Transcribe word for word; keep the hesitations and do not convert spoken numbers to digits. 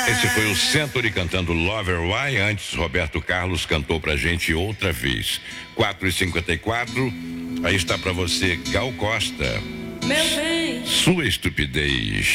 Esse foi o Century cantando Lover Why. Antes, Roberto Carlos cantou pra gente outra vez. quatro e cinquenta e quatro. Aí está pra você, Gal Costa. Meu bem. Sua estupidez.